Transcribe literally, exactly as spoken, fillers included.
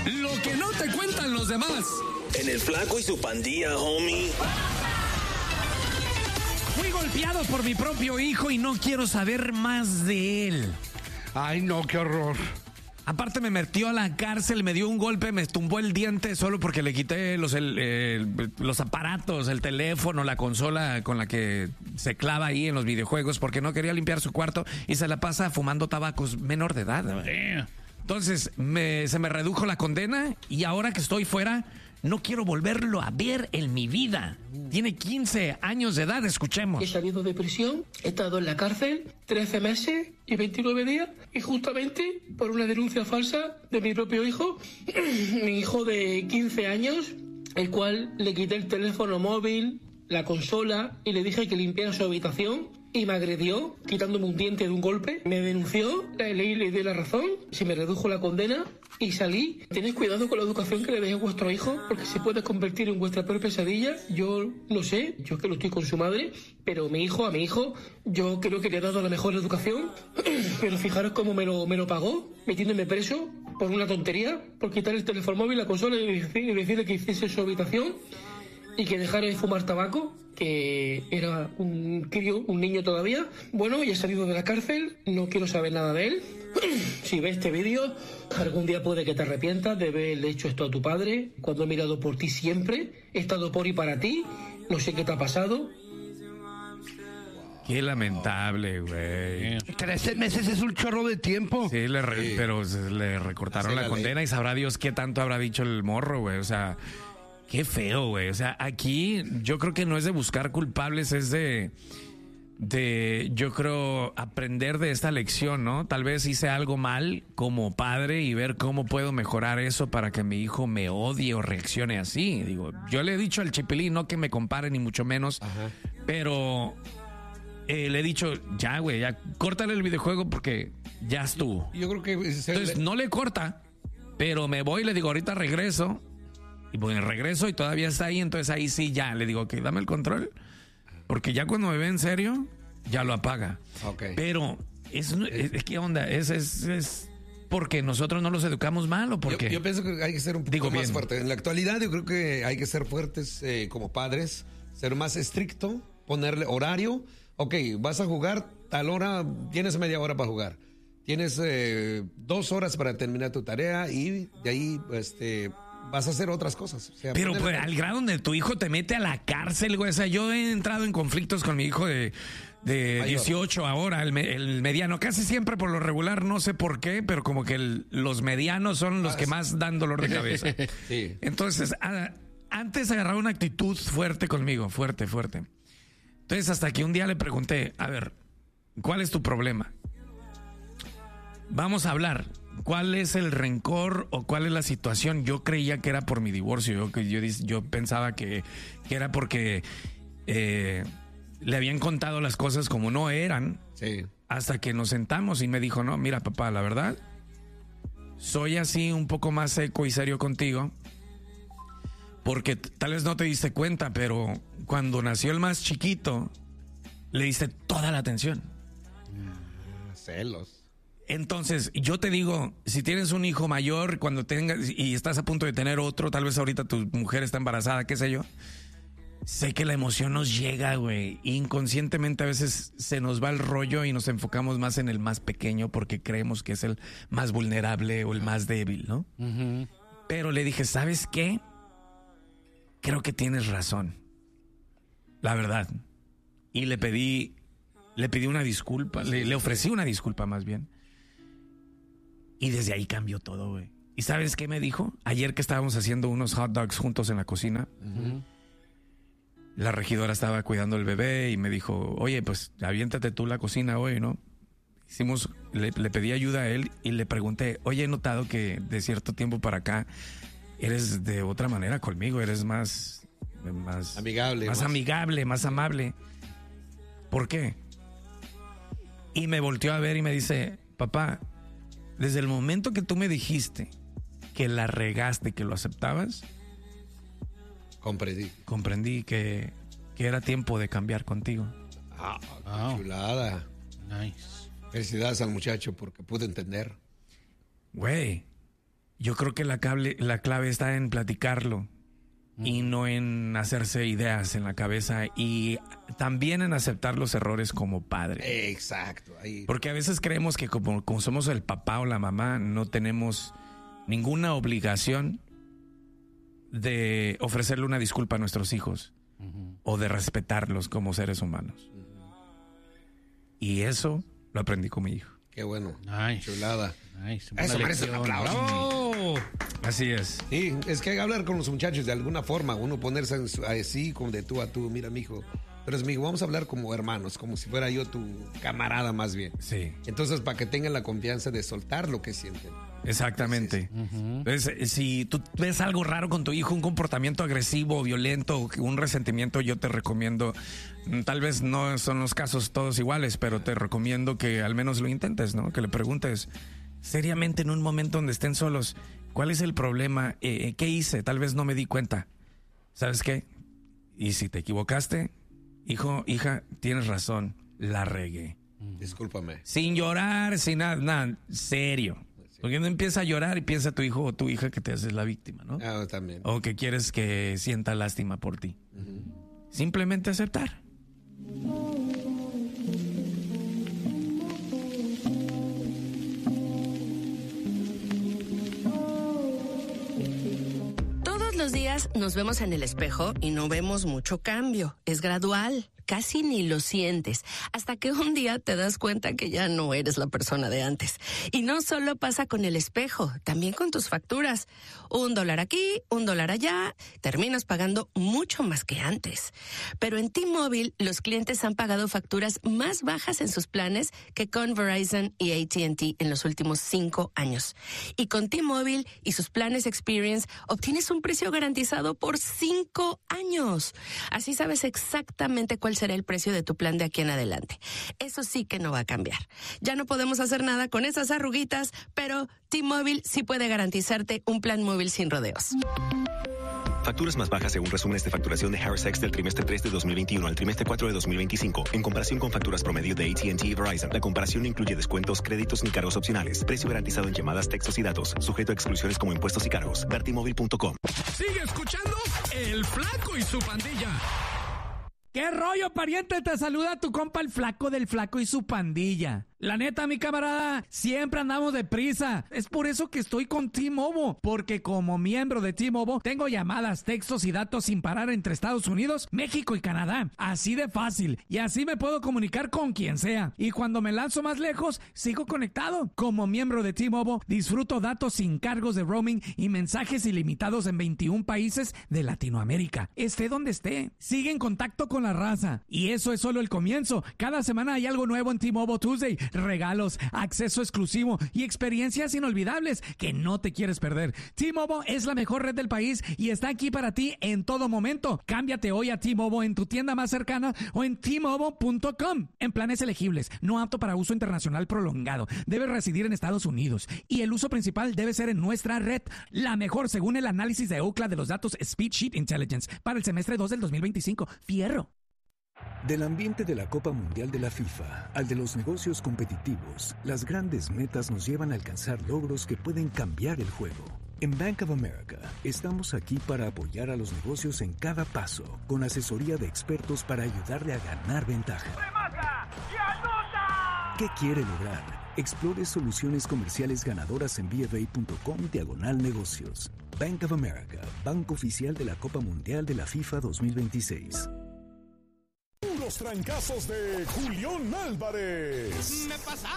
Lo que no te cuentan los demás. En el Flaco y su pandilla, homie. Fui golpeado por mi propio hijo y no quiero saber más de él. Ay, no, qué horror. Aparte me metió a la cárcel, me dio un golpe, me tumbó el diente solo porque le quité los, el, el, los aparatos, el teléfono, la consola con la que se clava ahí en los videojuegos porque no quería limpiar su cuarto y se la pasa fumando tabacos menor de edad. Entonces me, se me redujo la condena y ahora que estoy fuera no quiero volverlo a ver en mi vida. Tiene quince años de edad, escuchemos. He salido de prisión, he estado en la cárcel trece meses y veintinueve días y justamente por una denuncia falsa de mi propio hijo, mi hijo de quince años, el cual le quité el teléfono móvil, la consola y le dije que limpiara su habitación. Y me agredió, quitándome un diente de un golpe. Me denunció, la leí, le di la razón, se me redujo la condena y salí. Tened cuidado con la educación que le deis a vuestro hijo, porque se puede convertir en vuestra peor pesadilla. Yo no sé, yo es que lo estoy con su madre, pero mi hijo, a mi hijo, yo creo que le he dado la mejor educación. Pero fijaros cómo me lo, me lo pagó, metiéndome preso por una tontería, por quitar el teléfono móvil, la consola y decirle que hiciese su habitación. Y que dejara de fumar tabaco, que era un crío, un niño todavía. Bueno, ya he salido de la cárcel, no quiero saber nada de él. Si ves este vídeo, algún día puede que te arrepientas de haberle hecho esto a tu padre, cuando he mirado por ti siempre, he estado por y para ti, no sé qué te ha pasado. Qué lamentable, güey. Trece meses es un chorro de tiempo. Sí, le re- Sí. pero se- le recortaron Así la la condena ley. y sabrá Dios qué tanto habrá dicho el morro, güey. O sea, qué feo, güey. O sea, aquí yo creo que no es de buscar culpables, es de, de, yo creo, aprender de esta lección, ¿no? Tal vez hice algo mal como padre y ver cómo puedo mejorar eso para que mi hijo me odie o reaccione así. Digo, yo le he dicho al Chipilín, no que me compare ni mucho menos, Ajá. pero eh, le he dicho, ya, güey, ya, córtale el videojuego porque ya estuvo. Yo creo que... se- Entonces no le corta, pero me voy y le digo, ahorita regreso. Y bueno, regreso y todavía está ahí, entonces ahí sí ya le digo, ok, dame el control. Porque ya cuando me ve en serio, ya lo apaga. Ok. Pero, es, es, es- ¿qué onda? Es, es, es porque nosotros no los educamos mal o Yo, porque... yo pienso que hay que ser un poco Digo más bien. fuerte. En la actualidad yo creo que hay que ser fuertes eh, como padres, ser más estricto, ponerle horario. Ok, vas a jugar tal hora, tienes media hora para jugar. Tienes eh, dos horas para terminar tu tarea y de ahí este, vas a hacer otras cosas. O sea, Pero ponerle- pues, al grado donde tu hijo te mete a la cárcel, güey. O sea, yo he entrado en conflictos con mi hijo de, de Mayor. dieciocho ahora, el, me- el mediano. Casi siempre por lo regular, no sé por qué, pero como que el- los medianos son los Ah, que sí. más dan dolor de cabeza. Sí. Entonces, a- antes agarraba una actitud fuerte conmigo, fuerte, fuerte. Entonces, hasta que un día le pregunté, a ver, ¿cuál es tu problema? Vamos a hablar. ¿Cuál es el rencor o cuál es la situación? Yo creía que era por mi divorcio. Yo, que yo, dis- yo pensaba que, que era porque eh, le habían contado las cosas como no eran. Sí. Hasta que nos sentamos y me dijo, no, mira papá, la verdad, soy así un poco más seco y serio contigo. Porque t- tal vez no te diste cuenta, pero cuando nació el más chiquito, le diste toda la atención. Celos. Entonces, yo te digo, si tienes un hijo mayor, cuando tengas y estás a punto de tener otro, tal vez ahorita tu mujer está embarazada, qué sé yo. Sé que la emoción nos llega, güey. Inconscientemente a veces se nos va el rollo y nos enfocamos más en el más pequeño porque creemos que es el más vulnerable o el más débil, ¿no? Pero le dije, ¿sabes qué? Creo que tienes razón. La verdad. Y le pedí, le pedí una disculpa, le, le ofrecí una disculpa más bien. Y desde ahí cambió todo, güey. ¿Y sabes qué me dijo? Ayer que estábamos haciendo unos hot dogs juntos en la cocina, la regidora estaba cuidando el bebé y me dijo, oye, pues aviéntate tú la cocina hoy, ¿no? Hicimos, le, le pedí ayuda a él y le pregunté, oye, he notado que de cierto tiempo para acá eres de otra manera conmigo, eres más... más Amigable, Más, más- amigable, más amable. ¿Por qué? Y me volteó a ver y me dice, papá, desde el momento que tú me dijiste que la regaste, que lo aceptabas, Comprendí. comprendí que, que era tiempo de cambiar contigo. Ah, qué Wow. chulada. Nice. Felicidades al muchacho porque pude entender. Güey, Yo creo que la, cable, la clave está en platicarlo mm. y no en hacerse ideas en la cabeza y también en aceptar los errores como padre. Exacto. Ahí. Porque a veces creemos que como, como somos el papá o la mamá, no tenemos ninguna obligación de ofrecerle una disculpa a nuestros hijos uh-huh. o de respetarlos como seres humanos. Uh-huh. Y eso lo aprendí con mi hijo. Qué bueno. Nice. Chulada. Nice. Eso merece un aplauso. Así es. Sí, es que hay que hablar con los muchachos de alguna forma, uno ponerse así como de tú a tú, mira, mijo, pero es mi hijo, vamos a hablar como hermanos, como si fuera yo tu camarada más bien. Sí. Entonces, para que tengan la confianza de soltar lo que sienten. Exactamente. Uh-huh. Entonces, si tú ves algo raro con tu hijo, un comportamiento agresivo, violento, un resentimiento, yo te recomiendo, tal vez no son los casos todos iguales, pero te recomiendo que al menos lo intentes, ¿no? Que le preguntes seriamente en un momento donde estén solos, ¿cuál es el problema? Eh, ¿Qué hice? Tal vez no me di cuenta. ¿Sabes qué? Y si te equivocaste, hijo, hija, tienes razón, la regué. Discúlpame. Sin llorar, sin nada, nada, serio. Porque no empieza a llorar y piensa tu hijo o tu hija que te haces la víctima, ¿no? Ah, también. O que quieres que sienta lástima por ti. Uh-huh. Simplemente aceptar. Todos los días nos vemos en el espejo y no vemos mucho cambio. Es gradual. Casi ni lo sientes, hasta que un día te das cuenta que ya no eres la persona de antes. Y no solo pasa con el espejo, también con tus facturas. Un dólar aquí, un dólar allá, terminas pagando mucho más que antes. Pero en T-Mobile, los clientes han pagado facturas más bajas en sus planes que con Verizon y A T and T en los últimos cinco años. Y con T-Mobile y sus planes Experience, obtienes un precio garantizado por cinco años. Así sabes exactamente cuál será el precio de tu plan de aquí en adelante. Eso sí que no va a cambiar. Ya no podemos hacer nada con esas arruguitas, pero T-Mobile sí puede garantizarte un plan móvil sin rodeos. Facturas más bajas según resúmenes de facturación de Harris X del trimestre tres de dos mil veintiuno al trimestre cuatro de dos mil veinticinco. En comparación con facturas promedio de A T and T y Verizon, la comparación no incluye descuentos, créditos ni cargos opcionales. Precio garantizado en llamadas, textos y datos. Sujeto a exclusiones como impuestos y cargos. ver t mobile punto com. Sigue escuchando El Flaco y su pandilla. ¿Qué rollo, pariente? Te saluda tu compa el Flaco del Flaco y su pandilla. La neta, mi camarada, siempre andamos deprisa. Es por eso que estoy con T-Mobile, porque como miembro de T-Mobile tengo llamadas, textos y datos sin parar entre Estados Unidos, México y Canadá. Así de fácil. Y así me puedo comunicar con quien sea. Y cuando me lanzo más lejos, sigo conectado. Como miembro de T-Mobile, disfruto datos sin cargos de roaming y mensajes ilimitados en veintiún países de Latinoamérica. Esté donde esté, sigue en contacto con la raza. Y eso es solo el comienzo. Cada semana hay algo nuevo en T-Mobile Tuesday. Regalos, acceso exclusivo y experiencias inolvidables que no te quieres perder. T-Mobile es la mejor red del país y está aquí para ti en todo momento. Cámbiate hoy a T-Mobile en tu tienda más cercana o en T Mobile punto com. En planes elegibles, no apto para uso internacional prolongado. Debes residir en Estados Unidos y el uso principal debe ser en nuestra red. La mejor según el análisis de Ookla de los datos Speedsheet Intelligence para el semestre dos del dos mil veinticinco. Fierro. Del ambiente de la Copa Mundial de la FIFA al de los negocios competitivos, las grandes metas nos llevan a alcanzar logros que pueden cambiar el juego. En Bank of America estamos aquí para apoyar a los negocios en cada paso, con asesoría de expertos para ayudarle a ganar ventaja. ¡Remata y anota! ¿Qué quiere lograr? Explore soluciones comerciales ganadoras en b f a punto com diagonal negocios. Bank of America, banco oficial de la Copa Mundial de la FIFA dos mil veintiséis. Los trancazos de Julián Álvarez. Me pasaron